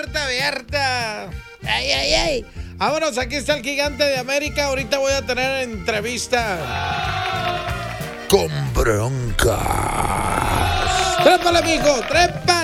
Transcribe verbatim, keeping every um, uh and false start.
Puerta abierta. Ay, ay, ay. Vámonos, aquí está el gigante de América. Ahorita voy a tener entrevista con broncas. ¡Trépale, mijo! ¡Trepa!